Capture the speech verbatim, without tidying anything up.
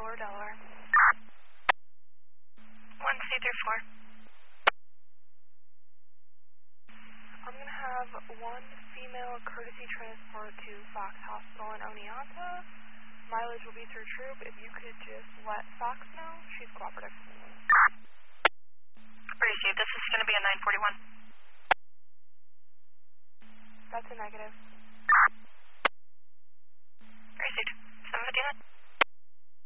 four, Delaware. one C through four. I'm going to have one female courtesy transport to Fox Hospital in Oneonta. Mileage will be through Troop. If you could just let Fox know, she's cooperative. Received. This is going to be a nine forty-one. That's a negative.